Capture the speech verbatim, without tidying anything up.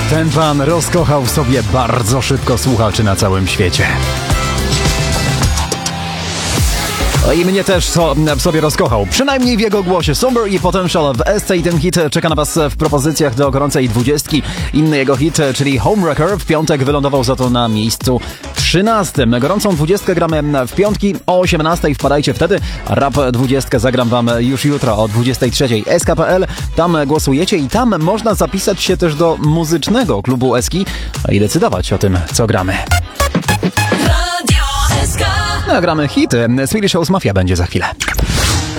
Ten pan rozkochał w sobie bardzo szybko słuchaczy na całym świecie. I mnie też co w sobie rozkochał, przynajmniej w jego głosie. Somber i Potential w S C. Ten hit czeka na was w propozycjach do gorącej dwudziestki. Inny jego hit, czyli Homewrecker, w piątek wylądował za to na miejscu trzynastym. Gorącą dwudziestkę gramy w piątki o osiemnastej. Wpadajcie wtedy. Rap dwudziestkę zagram wam już jutro o dwudziestej trzeciej. S K kropka P L. Tam głosujecie i tam można zapisać się też do muzycznego klubu Eski i decydować o tym, co gramy. Nagramy hity. Swedish House Mafia będzie za chwilę.